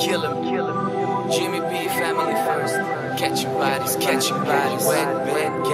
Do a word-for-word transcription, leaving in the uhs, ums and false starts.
kill him. Jimmy B, family first. Catching bodies, catching bodies. Wet, wet,